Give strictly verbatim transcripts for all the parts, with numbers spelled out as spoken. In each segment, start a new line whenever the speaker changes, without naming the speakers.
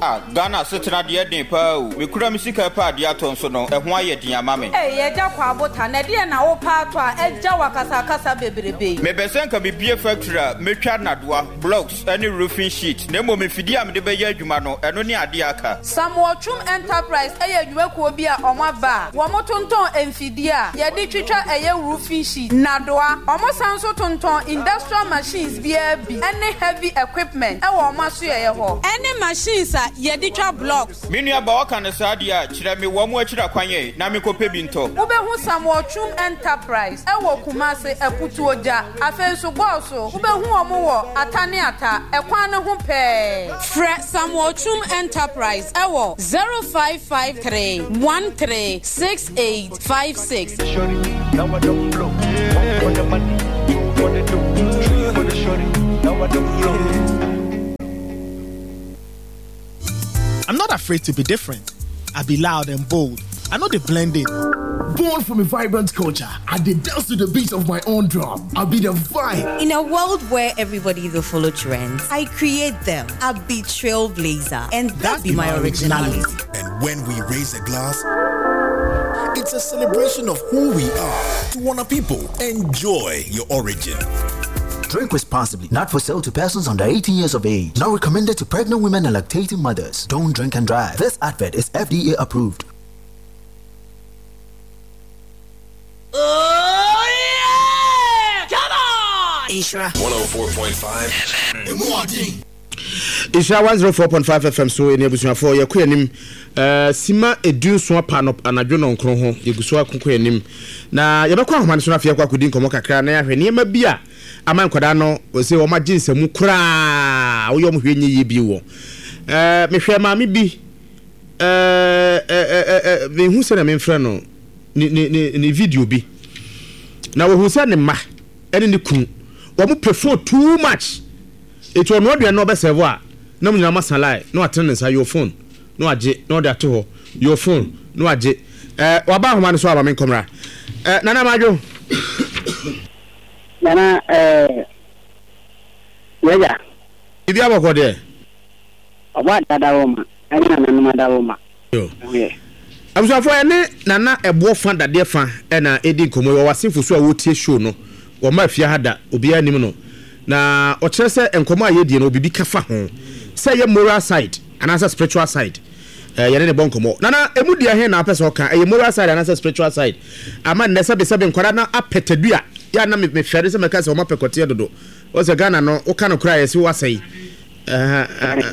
Ah, Ghana setena de den pa o. Me kura me sika pa de aton so no. E ho aye den ama me.
Eh, ye ja kwa abota na de na wo pa ato a e ja wakasa kasa bebrebe.
Me besen ka bibie factory me twa nadoa, blocks, any roofing sheet. Na mo me fidi am de be ye adwuma no, eno ne ade aka.
Samwotrum Enterprise eye adwuma ko bi a omo ba. Wo mo tonton emfidi a ye de twitwa eye roofing sheet. Nadoa, omo sanso tonton industrial machines bi a bi. Any heavy equipment e wo ma so ye ho. Any machines a ye de twa blocks.
Me nua ba waka ne saade a kire me wo mo akira kwanye na me kope bi nto.
Wo be hu Samwotrum Enterprise e wo Kumase Eputu Oja. Afenso boso wo be hu omo wo atane ata e kwan ne ho pe. Fre Samwotrum Enterprise e wo zero five five three one three six eight five six.
Now I don't blow. For the money, for the dough, for the shorty. Now I don't blow.
I'm not afraid to be different. I be loud and bold. I know they blend in.
Born from a vibrant culture, I did dance to the beat of my own drum. I'll be the vibe.
In a world where everybody will follow trends, I create them. I'll be trailblazer, and that, that be, be my, my originality. originality.
And when we raise a glass, it's a celebration of who we are. To honor people, enjoy your origin.
Drink responsibly. Not for sale to persons under eighteen years of age. Not recommended to pregnant women and lactating mothers. Don't drink and drive. This advert is F D A approved.
Oh yeah! Come on!
Isra one oh four point five.
Isra one oh four point five F M so eni abusua for ye kwanim eh sima edun so panop anadwo no nkro ho yeguso akoko anim na ye bekwa ahomane so na afia kwa kodi nkomo kakra na ahwe ne ma bia ama nkoda no o se wo ma ginsemu kura wo yom hwenye ye bi wo eh mehwe ma me bi eh eh eh me hu se na me mfra no ni ni ni video bi na wo hu se ne ma ene ne kun wo mo prefer too much it will not be no be serve a na mo nyina masalai no attend sa your phone no age no dey ato ho your phone no age eh waba ahoma so aba men komra eh nana majo
nana eh yeja
ibi abako de
oba dadawoma ani nana no madawoma
yo amsafo ene nana ebo fa dade fa na edi komo wo wasenfo so a wotie show no wo ma afia hada obi anim no na o kire se enkomo ayedie no obibi kafa ho se ye moral side and as spiritual side eh yene ne bonkomo nana emudi ahe na apese oka eh moral side and as spiritual side ama nese be se be nkwara na apetadua ya na me hwere se meka se o mapekote dodo o se Ghana no o ka no kra yesi wasai eh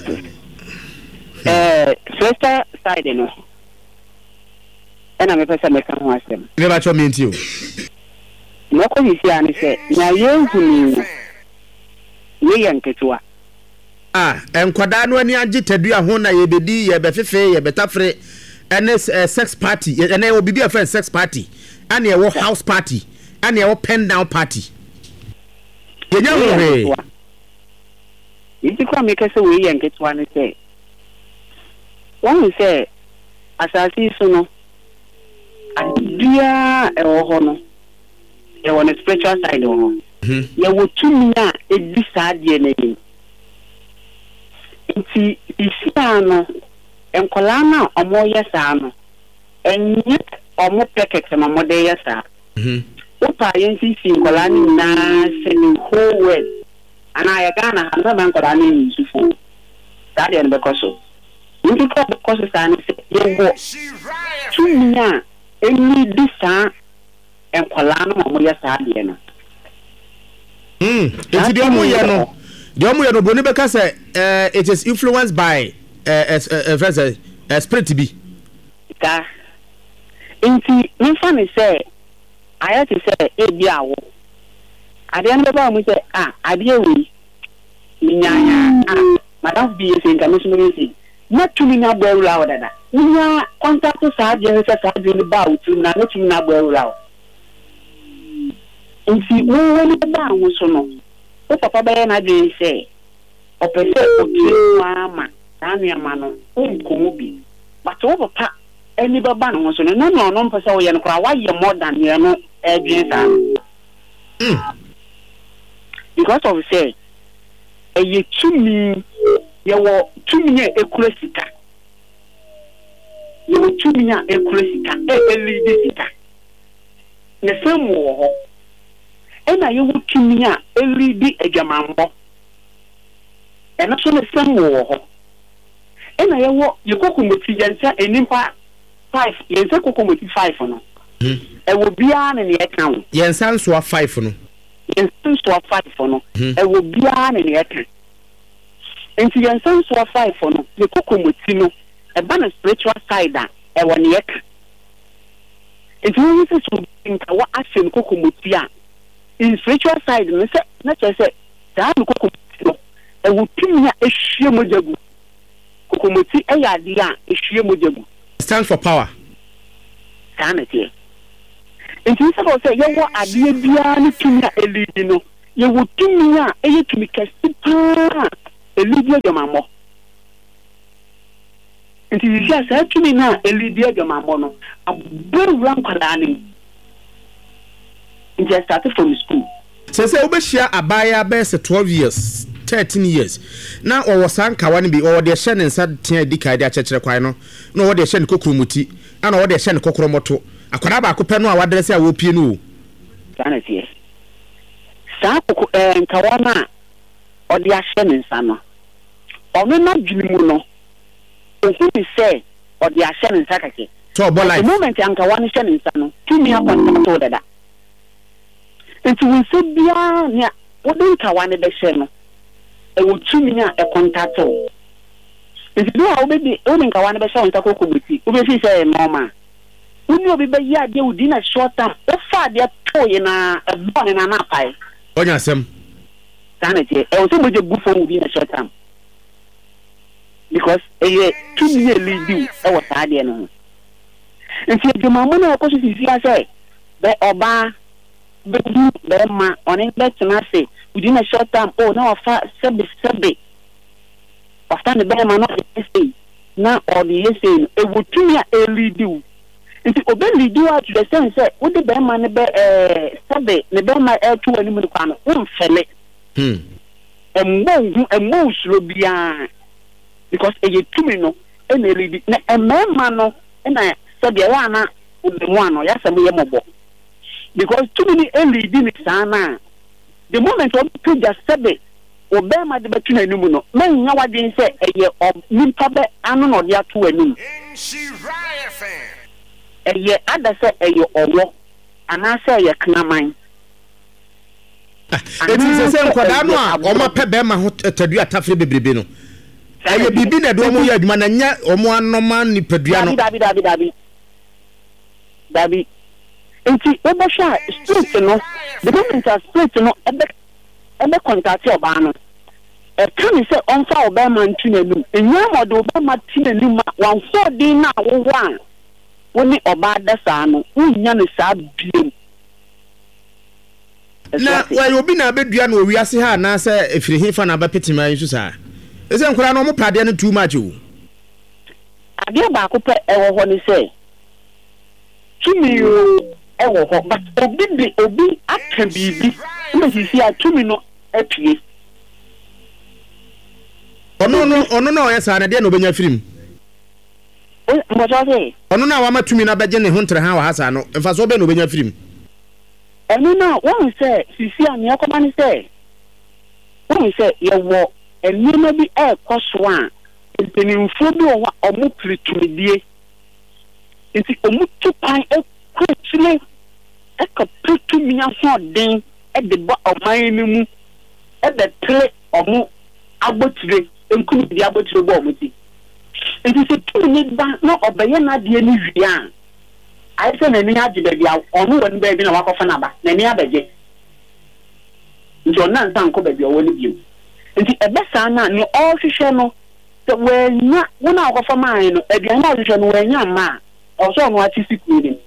eh sister side no ena me pesa meka ho asem
ne ba cho menti o
no ko yisi ani se na yehuni ye yanketwa
ah enkwada no ani age tadua ho na ye bedi ye befefe ye betafre ene sex party ene obibi afa sex party ane ye wo house party ane ye wo pen down party ye nya ho he
yiti kwa me kese we yanketwa ne se won se asasi so no adia e wo ho no e won spiritual side ho ye wo tumi na edi saade na yin nti isiano enkola na omo yesa no enye omo packet ma mode yesa mhm opa yensi si enkola ni na se ni whole world ana ya Ghana ha na enkola ni nsufu saade en bekoso nti ko bekoso sa ni se ye wo tumi na eni di sa enkola na omo yesa de na
Mm. It's the Omuyano. The Omuyano Bonibeka say uh, it is influenced by uh, uh, uh, uh, uh, spirit to be.
Ka. Inti, me family say, I have to say, e biawo. At the end of the day, ah, I be we. Minya, ah, madam be saying, commission say, not to me na boy loud that. Minya, contact to sergeant, sergeant about to na not to me na boy loud. Nti wo woni ba wo so no o papa ba na dwen se o pese o tue mama na nuama no o nkomo bi but wo papa eni ba ba no so no no no pese wo ye no kra wa ye more than ye no e dwen sa mm because of say e ye tumi yɛwɔ tumi a ekura sika yɛwɔ tumi a ekura sika elidi sika ne fam wɔ hɔ ɛna yɛwɔ tumi a elidi adwamanbɔ ɛna so ne fam wɔ hɔ ɛna yɛwɔ yɛkokomoti yɛnsa enimpa five yɛnsa kokomoti five no ɛwɔ biara ne ne ɛka wo
yɛnsa nsoa five no
yɛnsa nsoa five no ɛwɔ biara ne ne ɛka nti yɛnsa nsoa five no yɛkokomoti no ɛba no spiritual side a ɛwɔ ne ɛka nti wɔn sɛ so nka wɔ ahyɛ no kokomoti a in spiritual side no sɛ na kyerɛ sɛ saa no kokomoti no ɛwɔ tumi a ehyia mogya gu kokomoti ɛyɛ adeɛ a ehyia mogya gu
stands for power
saa na teɛ nti sɛ bɔ sɛ yɛwɔ adeɛ biara ne tumi a elidi no yɛwɔ tumi a ɛyɛ tumi kɛse paa elidi adwamammɔ nti yɛhwɛ saa tumi no a elidi adwamammɔ no abɛwura nkwadaa no nti I started from school
sɛ sɛ wobɛhyia abaya bɛyɛ sɛ twelve years thirteen years na ɔwɔ saa nkawa no bi ɔwɔ de hyɛ ne nsa tea di kaade akyɛkyerɛ kwan no na ɔwɔ de hyɛ ne kokoromuti ana ɔwɔ de hyɛ ne kokoromɔto akwadaa baako pɛ no a wadrɛ sɛ a wɔpie no o
saa na tie saa koko eh nkawa na ɔde ahyɛ ne nsa no ɔno na dwene mu no ohu ni sɛ ɔde ahyɛ ne nsa kake
so ɔbɔ life
the moment ankawa no hyɛ ne nsa no tumi akɔntato dada nti wo nsa biara ne wode nkawa no bɛhyɛ no ɛwɔ tumi a ɛkɔntato nti do a wobɛdi wode nkawa no bɛhyɛ wo nsa kokomoti wobɛfi sɛ ɛyɛ normal woni obi bɛyɛ adeɛ wodi na short term wofa adeɛ toye na ɛbɔ ne na napae
ɔnya asɛm
saa na kyerɛ ɛwɔ sɛ mogye gu fam wodi na short term because ɛyɛ tumi a lidi ɛwɔ saa adeɛ no ho nti adwumammɔ no ɛkɔ so sisia sɛ bɛ ɔbaa bɛdu bɛrima ɔne bɛtena ase wodi na short term o na wafa sɛbe sɛbe wafa ne bɛrima no ɔde sei na ɔde yɛ sei no ɛwɔ tumi a ɛlidi wo nti obelidi wa to the sense say wo de bɛrima ne bɛ eh sɛbe ne bɛrima ɛto anim ne kwa no wo mfɛle
hmm
ɛmmɔ hu ɛmmɔ usuro bia because ɛyɛ tumi no ɛna ɛlidi na ɛmɛɛma no ɛna sɛbe ɛwɔ ana ɔdemu ano yɛasɛm yɛ mɔbɔ because tumi ni ɛlidi ne saa na the moment wɔn pagya sɛbe obɛrima de bɛto n'anim no mɛnya wadwen sɛ ɛyɛ nipa bɛ ano na ɔde ato anim ɛyɛ ada sɛ ɛyɛ ɔwɔ anaasɛ ɛyɛ knaman
ɛti sɛ sɛ nkwadaa no a ɔma pɛ bɛrima ho tadu atafre bebrebe no ɛyɛ biribi na ɛde ɔmo yɛ adwuma na nyɛ ɔmo anɔma nipadua no
dabi dabi dabi dabi nti wobɛhwɛ a spirit no the moment a spirit no ɛbɛ ɛbɛ kɔntate ɔbaa no ɛka ne sɛ ɔmfa ɔbɛrima ntu n'anim ɛnyɛ ma ɔde ɔbɛrima ti n'anim a wamfa ɔden no a wowɔ a woni oba da saa no unya ne saa biem
na wa obi na abedua na owiase ha na sɛ efiri hefa na abapetima yin so saa ese nkura no mo pade no too much o
ade ba ko pɛ ɛwɔ hɔ ne sɛ tumi o ɛwɔ hɔ but obi bi obi aka bibi na sisi a tumi no atue
ono no ono na ɔyɛ saa na de na obenya firim
mbɔjɔse
ɔno na wama tumi na bɛgye ne ho ntere ha wa hasa no mfa so bɛ no obenya firim
ɛno na wɔn sɛ sisi a ne akɔma ne sɛ wɔn sɛ yɛwɔ ɛnneɛma bi ɛɛkɔ so a mpanimfoɔ bi wɔ hɔ a ɔmo piri tumidie nti ɔmo tu kwan ɛkɔ akyire ɛka piri tumi ahoɔden ɛde bɔ ɔman no mu ɛbɛtere ɔmo abotire nkumidi abotire bɔ ɔmo ti nti sɛ tumi ba na ɔbɛyɛ n'adeɛ no wie a ayɛ sɛ n'ani agye baabi a ɔno wɔ ne baabi na wakɔfa n'aba n'ani abɛgye nti ɔna nsa nkɔ baabi a ɔwɔ no bio nti ɛbɛ saa na ne ɔhwehwɛ no sɛ wɔanya wɔn a wɔkɔfa maa no aduane a ɔhwehwɛ no wɔanya mma a ɔsɔ ɔno ate si kuro nim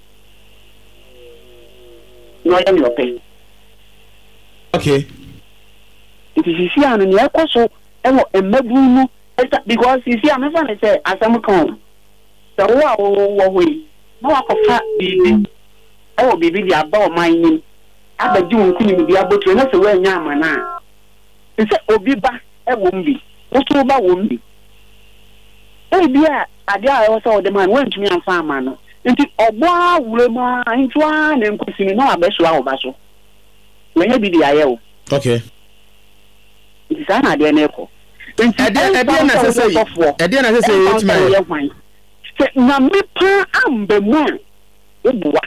na ɔyɛ ne ɔpɛ
okay
nti sisi a no nea ɛkɔ so ɛwɔ mmaburu mu because sisi a mefa ne sɛ asɛm kan sɛ wo a wɔwɔ hɔ yi na wakɔfa biribi ɛwɔ biribi de aba ɔman nim abɛgye wo nkunim bi abotire na sɛ woanya amana a sɛ obi ba ɛwɔ m bi woso ba wo mbi e bia ade a wo so de man wantumi amfa ama no nti ogbo awure ma ntu a na nkosi ni na abeso a wo ba so wenye bi di aye wo
okay
nti sa na de na eko nti
ade ade na sese ade na sese yetuma se na me pa ambe mu e buwa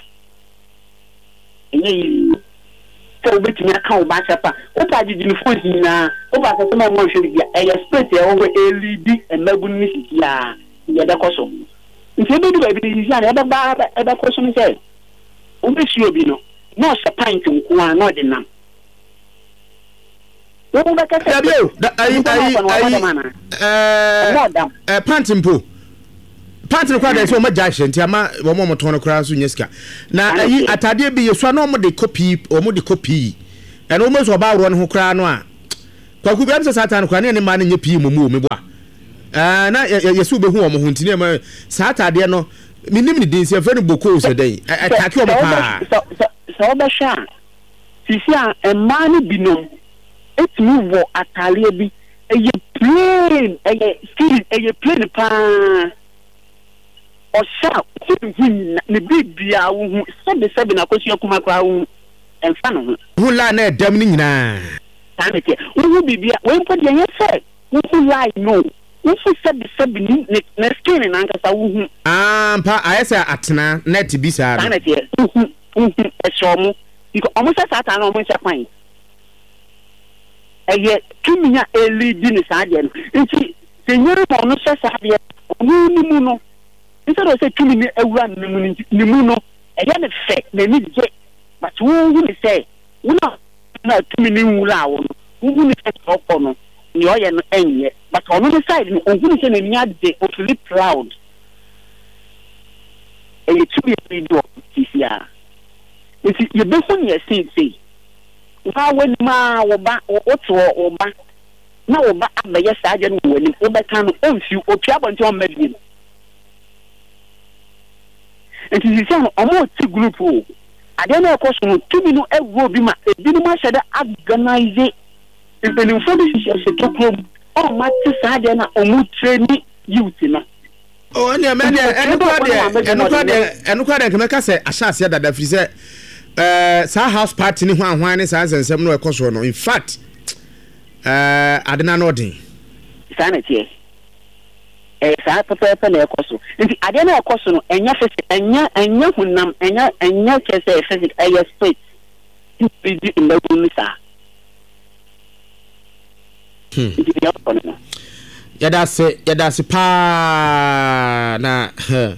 enye so obetumi aka wo ba chepa o pa jiji ni phone na o ba se ma mo hwe bia e space e wo elidi e magu ni sikia ye da koso nti e bi ba bi di ya e ba ba e ba koso ni se o be si obi no no se pint nko a no de nam wo ba ka se abio ai ai eh eh pant mpo pant no kwa da so ma jashe nti ama wo mo ton no kra so nyeska na ai atade bi yeso na mo de copy o mo de copy e no mo so ba ro no ho kra no a kwaku bi am se satan kwa ne ne ma ne nye pi mo mo me bo a na yeso be hu o mo ho ntine ma satade no minim ni din se fa no boko so dai atake o mo pa
so ba sha sisi a emma ni binom etimi wo atale bi eye plain eye skin eye plain pa o sha hin ne bibia wo hu sebe sebe na kosi akuma kwa wo enfa no
hu la na edam ni nyina
tanete wo hu bibia wo mpo de yese wo hu la no wo fu sebe sebe ni na skin na nkasa wo hu
ah mpa ayesa atena net bi sa no
tanete wo hu wo hu e shomu iko omo sa satan no omo se kwan eye tuminya elidi ni sa de no nti senyere mo no se sa de wo ni mu no instead of say tumi ni ewura ni mu no eye ne fe na ni je but wo hu ni say wo na na tumi ni wura wo no wo hu ni se toko no ni oye no enye but ono ni side ni hu ni se na ni ade o feel proud eye tumi ni do tisia nti ye be hu ni ese sei wa wen ma wo ba wo to wo ba na wo ba abaye saaje no wo ni wo be kan no onfi o pia bonti on madi enti sisi ano omo ti group o ade na ekoso no tumi no ewo bi ma ebi no ma shede organize impeni fo bi sisi se tokrom o ma ti saaje na omo train youth na
o ne me ne enu kwa de enu kwa de enu kwa de kemeka se ahyase dada firi se eh sa house party ni hwan hwan ni sa nsensem no ekoso no in fact eh adena no den
sanity eh sa pepe na ekoso nti ade na ekoso no enya fese enya enya hunam enya enya kese fese eye space ti di ndagu ni sa
hmm yada se yada se pa na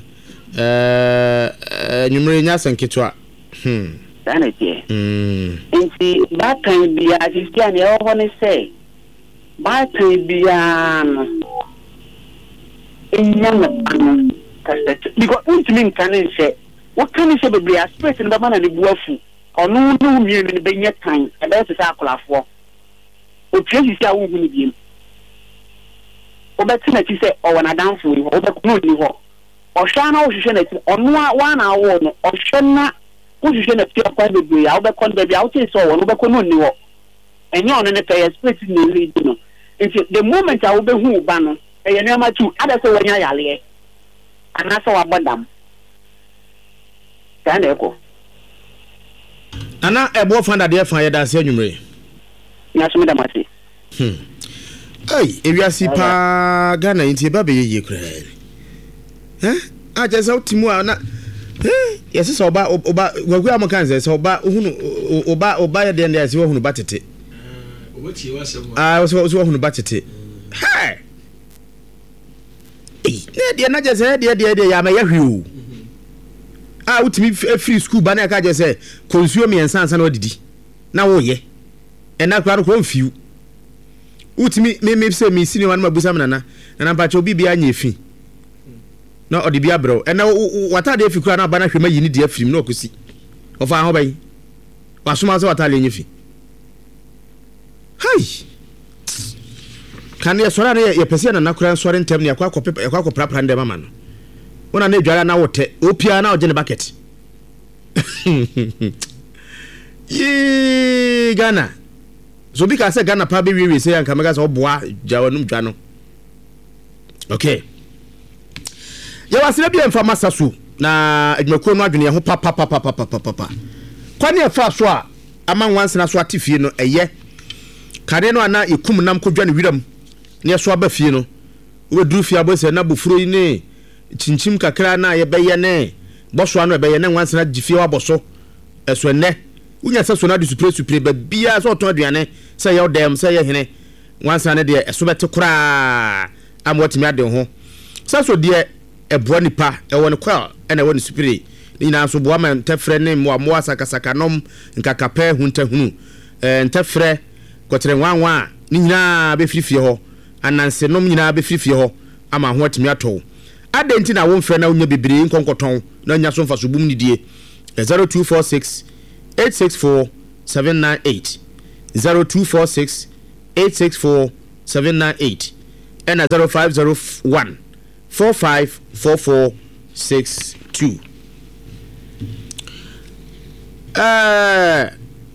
eh nyumre nya sanketwa hmm
sanity hmm nti ba kan bia distia ne o ne say ba kan bia no enya na pano kasete because ultimate nkan se what can say be aspect na ba na ne buafu onu no mie ne be nya kan e be se sa akolafo o twesi sia wo hu ni biem o be tina ti se o wana danfo ni o be ko ni ho o hwa na o hwehwe na ti onu wa na awo no o hwe na o hwehwe na ti akwa bebre ya o be kon bebre ya o ti so wo no be ko no ni ho enye onu ne pe aspect ni lead no if the moment I will be hu ba no e ne ma tu ada se wonya yale ana se wa bodam kan eko
ana ebo fanda de fa ye da se anwumre
na so me da mate
hmm ai ewiasi pa Ghana nti ba be ye kra eh a je se otimu na eh yesi se oba oba gwagu am kan se se oba ohunu oba oba ye de de se ohunu batete oboti wa se mo ah so so ohunu batete hey eh de na je se de de de ya ma ya hwiu ah utimi free school ba na ka je se konsuo mi ensan san na odidi na wo ye ena kra no ko mfiu utimi me me se mi sini wan mabusa mnana na mpa cho bibia anya fi na odibia bro ena wata de fi kra na ba na hwema yi ni de afrim na okosi ofa ho ban wasoma so wata le nya fi hai kan ye sora ne ye pese na nakura sora ntem ne yakwa akọ yakwa akọ prapra ndem mama no wona na edwara na wote opia na oje ne bucket yi Ghana so bi ka say Ghana pa be we say anka mega say oboa jawanum dwa no okay ya wasire bi emfa masa so na adwumako no adwene ho papa papa papa papa kwani efa so a ama nwansena so atifie no eye kare no ana ekum nam kodwa ne wiram ne so aba fie no we duru fie abose na bofuro yi ne chinchim kakra na ye beye ne boso ano beye ne nwansena gifie wa boso eso ne unya se so na de supre supre ba bia so to aduane se ye odem se ye hene nwansena ne de eso bete kura amwotimi ade ho se so de eboa nipa e woni kwa ena woni supre ni na so boa ma ntefre ne mo mo asakasaka nom nkakape hunta hunu eh ntefre kotere nwanwa ni nyina be firifie ho ananse nom nyina be firifie ho ama ho atimi ato adenti na wo mfre na onya bebere nkonkoton na nya so mfa so bum ni die zero two four six eight six four seven nine eight zero two four six eight six four seven nine eight and zero five zero one four five four four six two. Uh,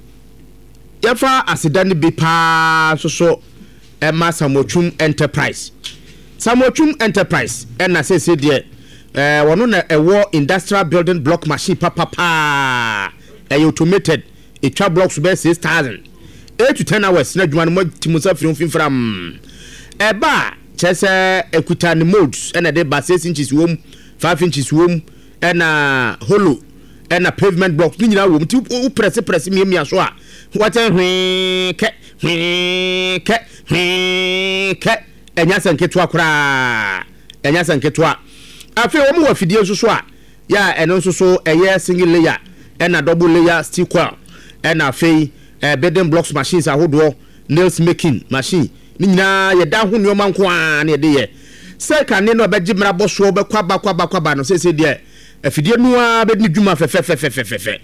yafa asidani bi pa so so Emma Samochum Enterprise. Samochum Enterprise and na say say there eh wono na ewo industrial building block machine papa pa e automated e twa blocks be six thousand eight to ten hours na dwuma no timusa firi mfimfram e ba chese ekuta ni modes and de ba six inches wom five inches wom and na hollow and na pavement blocks ni nyina wom ti u press press mi mi aso a wata hwe ke hwe ke hwe ke enya sanketo akora enya sanketo a afi wo mu wa fidie nso so a ya eno nso so eye single layer and a double layer steel coil and afi eh building blocks machines ahodo nails making machine ni nyina ye da ho nyoma nko a na de ye se kan ne no be gimra boso be kwaba kwaba kwaba no se se de afidie no a be ni dwuma fe fe fe fe fe fe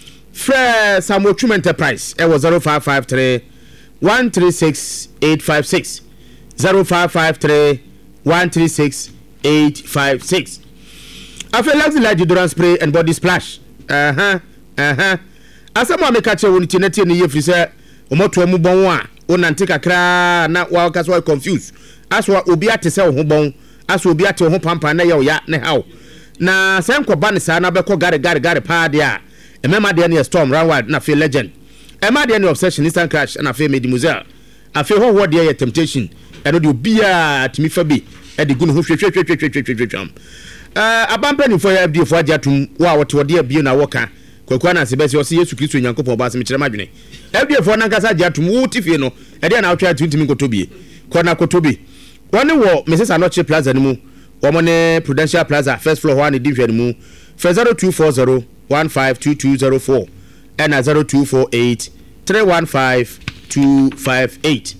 Fre Samochum Enterprise e was zero five five three one three six eight five six zero five five three one three six eight five six. After Luxury Light Deodorant Spray and Body Splash. Uh-huh. Uh-huh. Asama me catch woni tineti ne yefri se omoto mu bon a onante kakra na wa ka so confused. Aswa obi ate se ho bon, aswa obi ate ho pampa na ye ya ne hawo. Na se nkoba ne sa na be ko gare gare gare pa de a emema de ne storm round na fe legend. Emma de ne obsession instant crash na fe Mademoiselle. Afe ho ho de ye temptation. Eno de obi a timi fa bi e de gunu ho hwehwehwehwehwehwehwehwam. Eh abampani for F D for ajatum wa wote wode abie na woka kwakwa na sebesi o se Yesu Kristo Nyankopon ba se me kire madwene F D for na nkasa ajatum wo tifie no e de na wotwa tuntimi nkotobie kona kotobi woni wo Missus Anoche Plaza ni mu wo mo ne Prudential Plaza first floor one di hwe ni mu zero two four zero one five two two zero four and zero two four eight three one five two five eight.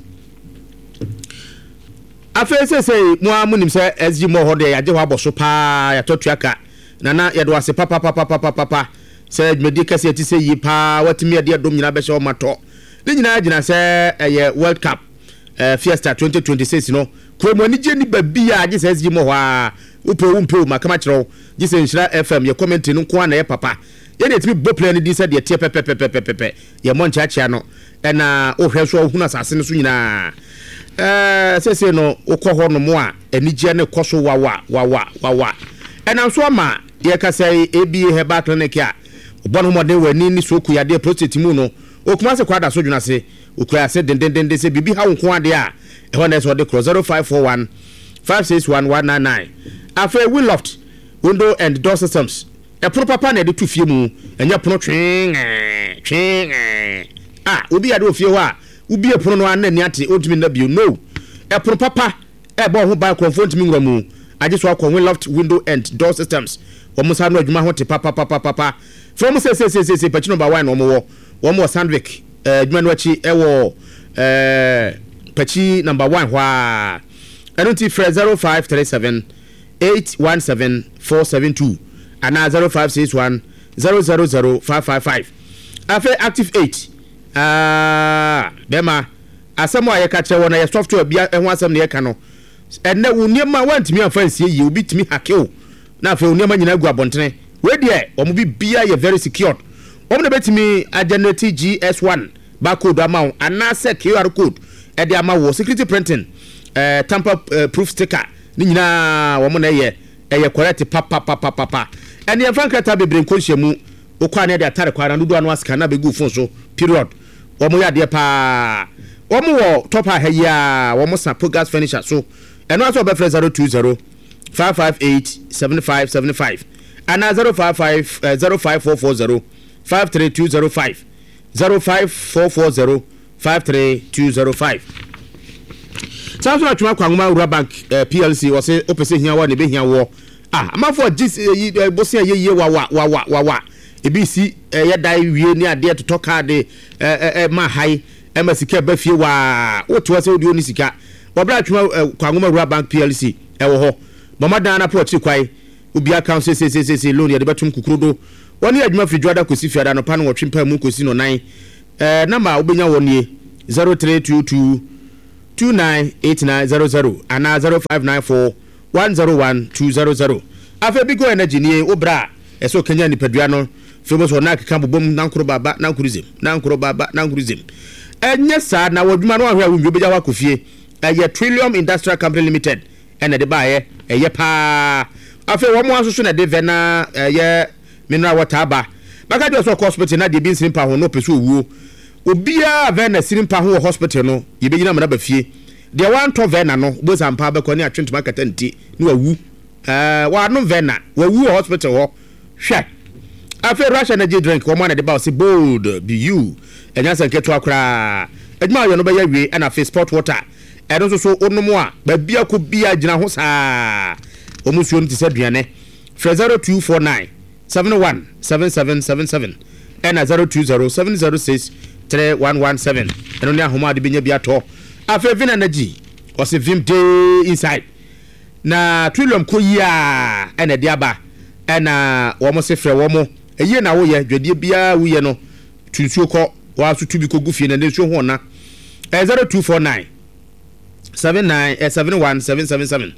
Afa se se mu amunim se S G mo ho de yaje ho aboso pa ya totuaka na na ye do ase papa papa papa papa se medical se ti se yi pa watimi ye de dom nyina be se mato ni nyina gina se eye World Cup eh Fiesta twenty twenty-six no kromo ni je ni babia age se S G mo ho a upo umpo makama kiro je se Nshira F M ye comment no ko na ye papa ye de timi bo play ni di se de tie pepe pepe pepe ye moncha chia no e na o hwe so ohuna asase no so nyina eh sese no ukọ no mo a enije ne koso wawa wawa wawa ena so ma ye ka say A B A Herbal Clinic a obo no mo de wani ni so ku ya de prostate mu no okuma se kwada so dwuna se okura se den den den se bibi ha wonko ade a e ho na so de zero five four one five six one one nine nine afa we loft window and door systems e pro papa na de tu fie mu enya pro twen twen ah obi ade ofie ho a ubi epono no an ni ate otumi na bio no epono papa e bo ho ba confront mi ngwa mu age so akọ we loft window and door systems wo mo sa no adwuma ho te papa papa papa from say say say say patch number one wo mo wo mo Sandvik eh adwuma no achi e wo eh patch number one hwa enunti fresh zero five three seven eight one seven four seven two and zero five six one zero zero zero five five five afa active eight. Ah, bema asemo aye ka kire wona ye software bia ehun asem ne ye ka no enne woniema wantimi afansie yi obi timi hake o na afa woniema nyina gu abontene we de omo bi bia ye very secured omo ne betimi agenerative G S one barcode amount and na say Q R code e de ama wo security printing eh tamper uh, proof sticker ni nyina wo mo na ye e correct papa papa papa ene e fan krata bebre nkonhyiamu okwa na de atare kwa na dudu anu aska na begu phone so period wo mo ya de pa wo mo wo top ha ya wo mo sa Pogas furniture so eno aso be zero two zero five five eight seven five seven five and zero five five zero five four four zero five three two zero five zero five four four zero five three two zero five. Sanso atwa kwanguma Ura Bank uh, P L C wose opese hia wa ne be hia wo ah amafo gis uh, bosi ayeye wa wa wa wa wa ebi si uh, ye dai wie ni ade to card uh, uh, uh, ma hai e ma sika ba fie wa woto se odi oni sika obra atwa uh, kwanguma Ura Bank P L C e wo ho mama dan na pro chi kwai obi account se se se se loan ye de betum kukrodo woni adwuma fridwada kosi fiada no pa no twempa mu kosi no nine eh number obenya woni zero three two two two nine eight nine zero zero and zero five nine four one zero one two zero zero afa bigo energy ni obra eso kenya ni pedua no famous wona keka bobom nankoro baba nankuruzem nankoro baba nankuruzem enye sa na wadwuma no ahwa wunjo beja wa kofie eye Trillium Industrial Company Limited ene de baaye eye pa afa wo mo asoso na de vena eye mineral water ba baka de so hospital na de bi nsimpa ho no peso owuo obia vena sirimpa ho hospital no ye begina mara ba fie de wan to vena no boza mpa ba ko ni atwentuma kata nti ni wawu eh wa no vena wawu hospital ho hwe afa Russia energy drink wo man de ba se bold be you enya san keto akra edma yo no ba ya wie na face sport water e do so onomo a ba bia ko bia gina ho saa omusuo nti se duane zero two four nine seven one seven seven seven seven and zero two zero seven zero six three one one seven eno ni ahoma de benya bia to afa vin energy o se vim day inside na Trillium ko ya ena de aba ena wo mo se frɛ wo mo eye na wo ye dwade bia wo ye no tunsuo kɔ wa so tubi ko gufie na ne so ho na zero two four nine seven nine seven one seven seven seven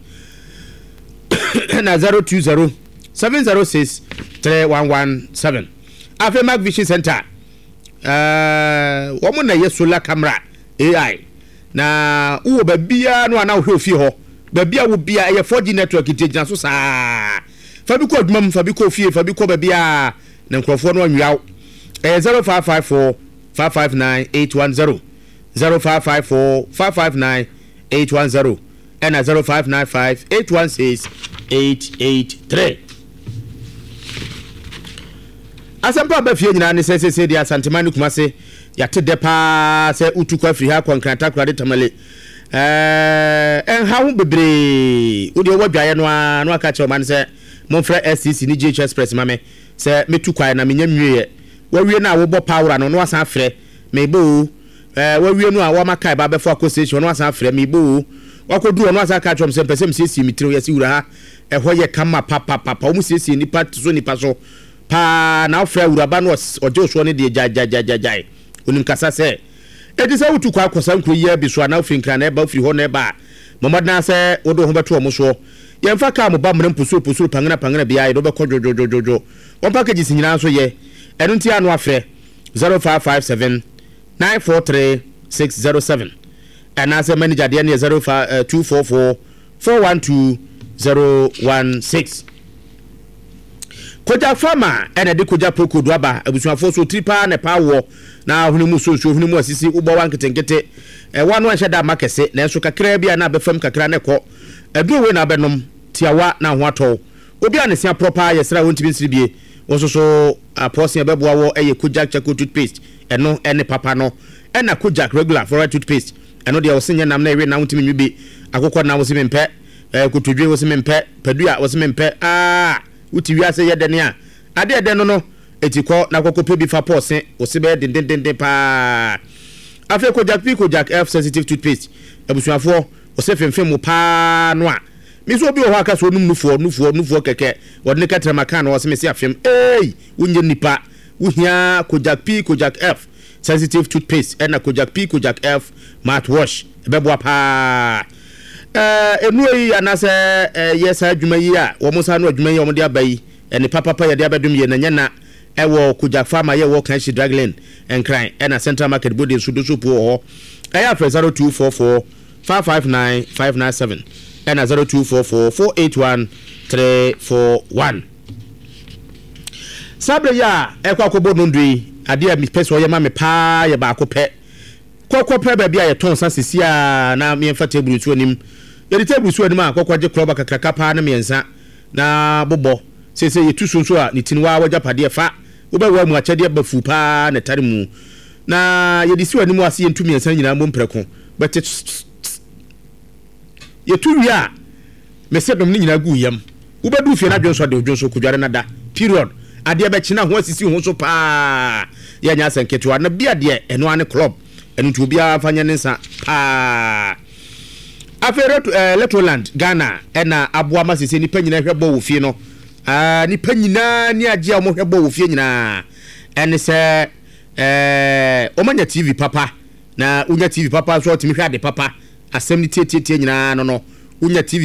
na zero two zero seven zero six three one one seven afa Mac Vision Center eh wo mo na ye solar camera A I na wo ba bia no ana wo hwe ofie ho ba bia wo bia ye four G network intelligence so saa fa bi ko adwuma fa bi ko ofie fa bi ko ba bia na nkrofo no anwiaw eh zero five five four five five nine eight one zero zero five five four five five nine eight one zero and zero five nine five eight one six eight eight three. Asampa ba fie nyina ne se se se dia santemani kuma se ya te de pa se utukwa firi ha konkrata kura de tamale eh en ha hu bebre odi owadwaye no a no aka che o man se monfra S C C ni G H Express mame se metukwa na menya nwie wawie na wo bo power no no asan frɛ mebo eh wawie no a wo maka ba befo akostation no asan frɛ mebo wakodu no asan ka che o se pese msiesie mitiro ya si wura ha ɛhɔ yɛ kama papa papa wo msiesie nipa so nipa so pa na ofra uraba no oje oso ne de ja ja ja ja ja onim kasa se edi se wutu kwa akosa nkro yi abiso na ofin kra na eba ofiri ho na eba mamad na se wodo ho beto omo so ye mfa ka mo ba mre mpuso puso pangana pangana bia ye do be kojojojojo on package sinyina so ye enu ntia no afre zero five five seven nine four three six zero seven and as a manager de ne zero five two four four four one two zero one six. Koja farmer ene de koja poko do aba abusuafo so tripa ne pa wo na ahunu so so ahunu mu asisi ubo wan ketenkete e wanu anhye da makese na enso kakra bia na befam kakra ne ko edu we na benom tiawa na ho ato obi anesia proper yesra wontibi nsiribie wo so so aposia beboa wo eye koja chako toothpaste eno ene papa no ena koja regular for toothpaste eno de wo senya nam na ewe na wontibi nwibi akokɔ na wo se mempe e kotodwe wo se mempe padua wo se mempe ah uti wiase ye dene a ade ede no no etiko na kokope bi fa pose o se be den den den pa afi ko jack pi ko jack F sensitive toothpaste abusuafo o se femfem mo pa no a mi so bi o ho aka so num nufuo nufuo nufuo keke wodne katra maka na o se me se afem eh wonye nipa uhia ko jack pi ko jack F sensitive toothpaste and ko jack pi ko jack F mouthwash ebebo pa eh enu yi anase eh yes adwuma yi a wo musa no adwuma yi o de abayi ene papa pa ye de abedum ye na nya na ɛwɔ Kujak Farmer yɛ wɔ Kanshi Dragland Enkran ɛna Central Market Body Sudo Supo hɔ ɛyɛ afɛ zero two four four five five nine five nine seven ɛna zero two four four four eight one three four one. Sabre ya ɛkɔ akɔbɔ nondui ade a mepɛ sɛ ɔyɛ ma me paa yɛ baako pɛ kɔkɔ pɛ baabi a yɛtɔn sa sisia na meɛmfa table so anim yɛde table so anim a kɔkɔ gye klɔba kakraka paa na miɛnsa na bobɔ sese yetu so so a ne tinwa wagya padeɛ fa wobɛwa mu akyɛdeɛ bafu paa na tare mu na yɛde si anim ase yɛntu miɛnsa nyinaa mbɔ mprɛko but yetu wi a mese dom ne nyinaa gu yam wobɛdu fie na dwon so de dwon so kudware na da period adeɛ bɛkyina ho asisi ho so paa yɛnya asenketewa na bia deɛ ɛno ane club ɛno to bia fanya ne nsa paa afero Electroland Ghana ɛna aboa ma sese nipa nyina hwebɔ wo fie no ah nipa nyina ni agye a mo hwebɔ wo fie nyina ɛne sɛ eh omanya T V papa na unya T V papa so otimi hwade papa asɛm ni tietietie nyina no no unya T V